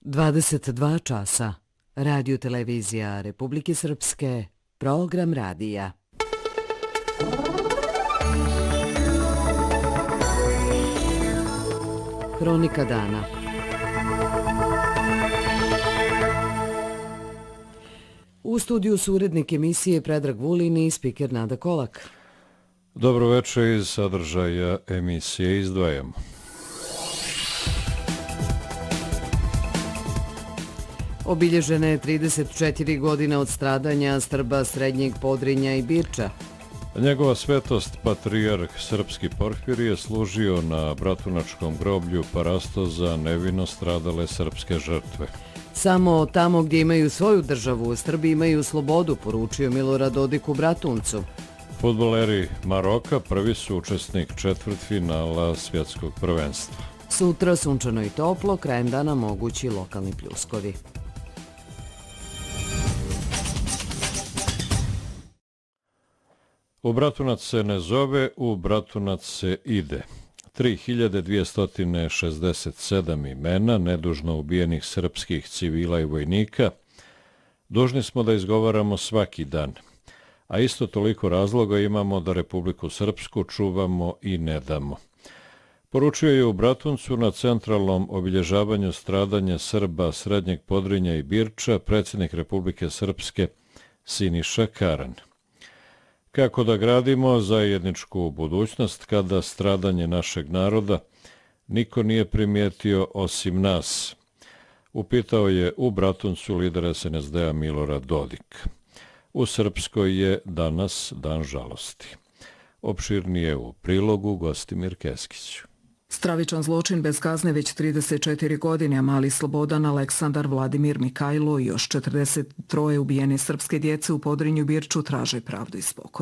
22 časa. Radio televizija Republike Srpske, program radija. Hronika dana. U studiju su urednik emisije Predrag Vulin i spiker Nada Kolak. Dobro večer, iz sadržaja emisije izdvajamo. Obilježena je 34 godine od stradanja Srba Srednjeg Podrinja i Birča. Njegova svetost, patrijarh srpski Porfirije, služio na Bratunačkom groblju Parasto za nevino stradale srpske žrtve. Samo tamo gdje imaju svoju državu, Srbi imaju slobodu, poručio Milorad Dodik u Bratuncu. Fudbaleri Maroka prvi su učesnik četvrtfinala svjetskog prvenstva. Sutra sunčano i toplo, krajem dana mogući lokalni pljuskovi. U Bratunac se ne zove, u Bratunac se ide. 3267 imena nedužno ubijenih srpskih civila i vojnika dužni smo da izgovaramo svaki dan, a isto toliko razloga imamo da Republiku Srpsku čuvamo i ne damo. Poručio je u Bratuncu na centralnom obilježavanju stradanja Srba Srednjeg Podrinja i Birča predsjednik Republike Srpske Siniša Karan. Kako da gradimo zajedničku budućnost kada stradanje našeg naroda niko nije primijetio osim nas, upitao je u Bratuncu lider SNSD-a Milorad Dodik. U Srpskoj je danas dan žalosti. Opširnije u prilogu Gostimir Keskić. Stravičan zločin bez kazne već 34 godine, a mali Slobodan, Aleksandar, Vladimir, Mikajlo i još 43 ubijene srpske djece u Podrinju i Birču traže pravdu i spokoj.